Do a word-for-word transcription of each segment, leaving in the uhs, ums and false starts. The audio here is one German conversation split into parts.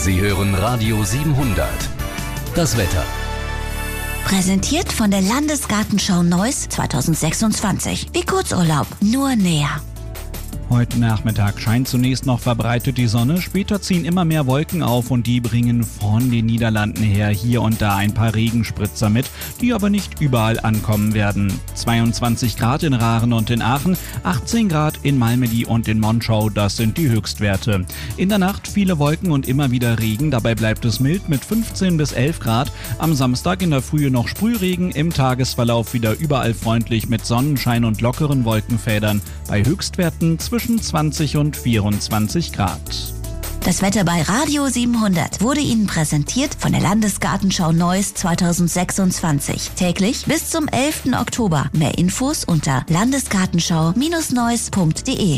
Sie hören Radio siebenhundert. Das Wetter. Präsentiert von der Landesgartenschau Neuss zweitausendsechsundzwanzig. Wie Kurzurlaub, nur näher. Heute Nachmittag scheint zunächst noch verbreitet die Sonne, später ziehen immer mehr Wolken auf und die bringen von den Niederlanden her hier und da ein paar Regenspritzer mit, die aber nicht überall ankommen werden. zweiundzwanzig Grad in Raaren und in Aachen, achtzehn Grad in Malmedy und in Monschau, das sind die Höchstwerte. In der Nacht viele Wolken und immer wieder Regen, dabei bleibt es mild mit fünfzehn bis elf Grad. Am Samstag in der Frühe noch Sprühregen, im Tagesverlauf wieder überall freundlich mit Sonnenschein und lockeren Wolkenfädern, bei Höchstwerten zwischen zwanzig und vierundzwanzig Grad. Das Wetter bei Radio siebenhundert wurde Ihnen präsentiert von der Landesgartenschau Neuss zweitausendsechsundzwanzig. Täglich bis zum elften Oktober. Mehr Infos unter landesgartenschau Neuss punkt de.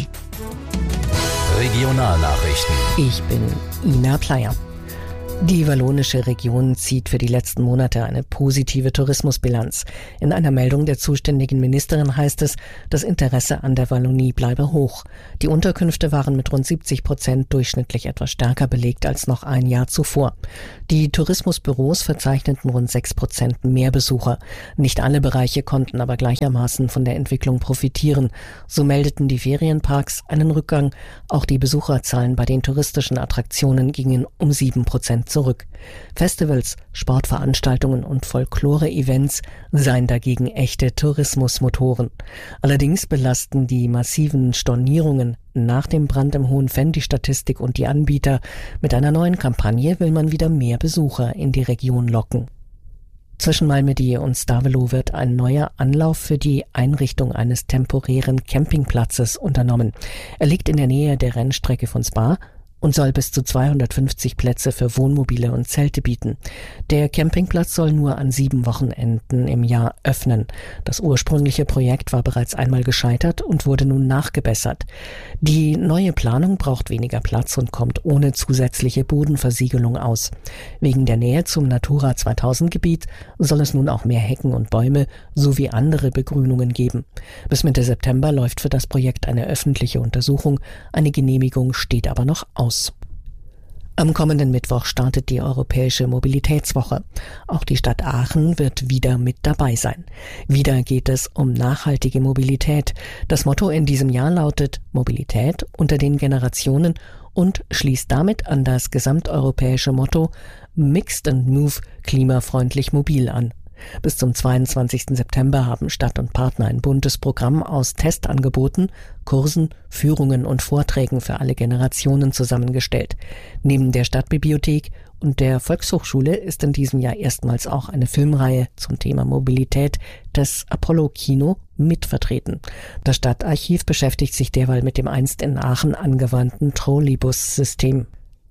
Regionalnachrichten. Ich bin Ina Pleyer. Die wallonische Region zieht für die letzten Monate eine positive Tourismusbilanz. In einer Meldung der zuständigen Ministerin heißt es, das Interesse an der Wallonie bleibe hoch. Die Unterkünfte waren mit rund siebzig Prozent durchschnittlich etwas stärker belegt als noch ein Jahr zuvor. Die Tourismusbüros verzeichneten rund sechs Prozent mehr Besucher. Nicht alle Bereiche konnten aber gleichermaßen von der Entwicklung profitieren. So meldeten die Ferienparks einen Rückgang. Auch die Besucherzahlen bei den touristischen Attraktionen gingen um sieben Prozent zurück. Festivals, Sportveranstaltungen und Folklore-Events seien dagegen echte Tourismusmotoren. Allerdings belasten die massiven Stornierungen nach dem Brand im Hohenfenn die Statistik und die Anbieter. Mit einer neuen Kampagne will man wieder mehr Besucher in die Region locken. Zwischen Malmedy und Stavelot wird ein neuer Anlauf für die Einrichtung eines temporären Campingplatzes unternommen. Er liegt in der Nähe der Rennstrecke von Spa und soll bis zu zweihundertfünfzig Plätze für Wohnmobile und Zelte bieten. Der Campingplatz soll nur an sieben Wochenenden im Jahr öffnen. Das ursprüngliche Projekt war bereits einmal gescheitert und wurde nun nachgebessert. Die neue Planung braucht weniger Platz und kommt ohne zusätzliche Bodenversiegelung aus. Wegen der Nähe zum Natura zweitausend Gebiet soll es nun auch mehr Hecken und Bäume sowie andere Begrünungen geben. Bis Mitte September läuft für das Projekt eine öffentliche Untersuchung. Eine Genehmigung steht aber noch aus. Am kommenden Mittwoch startet die Europäische Mobilitätswoche. Auch die Stadt Aachen wird wieder mit dabei sein. Wieder geht es um nachhaltige Mobilität. Das Motto in diesem Jahr lautet Mobilität unter den Generationen und schließt damit an das gesamteuropäische Motto Mixed and Move klimafreundlich mobil an. Bis zum zweiundzwanzigsten September haben Stadt und Partner ein buntes Programm aus Testangeboten, Kursen, Führungen und Vorträgen für alle Generationen zusammengestellt. Neben der Stadtbibliothek und der Volkshochschule ist in diesem Jahr erstmals auch eine Filmreihe zum Thema Mobilität, das Apollo-Kino, mitvertreten. Das Stadtarchiv beschäftigt sich derweil mit dem einst in Aachen angewandten Trolleybus-System.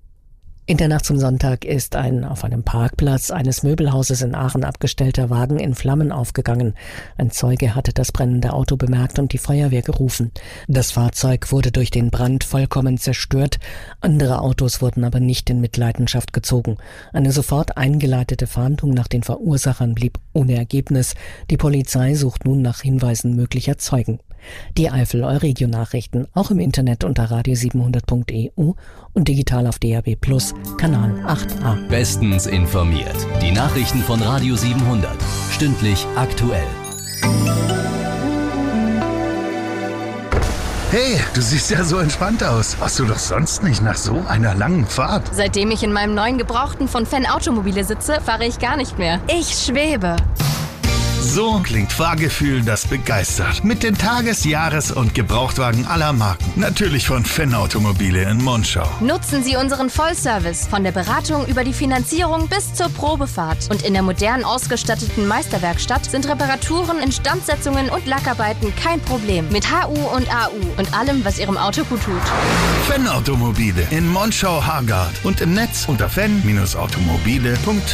In der Nacht zum Sonntag ist ein auf einem Parkplatz eines Möbelhauses in Aachen abgestellter Wagen in Flammen aufgegangen. Ein Zeuge hatte das brennende Auto bemerkt und die Feuerwehr gerufen. Das Fahrzeug wurde durch den Brand vollkommen zerstört. Andere Autos wurden aber nicht in Mitleidenschaft gezogen. Eine sofort eingeleitete Fahndung nach den Verursachern blieb ohne Ergebnis. Die Polizei sucht nun nach Hinweisen möglicher Zeugen. Die Eifel-Euregio-Nachrichten auch im Internet unter radio siebenhundert punkt e u und digital auf D A B plus, Kanal acht a. Bestens informiert. Die Nachrichten von Radio siebenhundert. Stündlich aktuell. Hey, du siehst ja so entspannt aus. Warst du doch sonst nicht nach so einer langen Fahrt? Seitdem ich in meinem neuen Gebrauchten von Fenn Automobile sitze, fahre ich gar nicht mehr. Ich schwebe. So klingt Fahrgefühl, das begeistert. Mit den Tages-, Jahres- und Gebrauchtwagen aller Marken. Natürlich von Fenn Automobile in Monschau. Nutzen Sie unseren Vollservice. Von der Beratung über die Finanzierung bis zur Probefahrt. Und in der modern ausgestatteten Meisterwerkstatt sind Reparaturen, Instandsetzungen und Lackarbeiten kein Problem. Mit H U und A U und allem, was Ihrem Auto gut tut. Fenn Automobile in Monschau-Hargard und im Netz unter fenn Bindestrich automobile punkt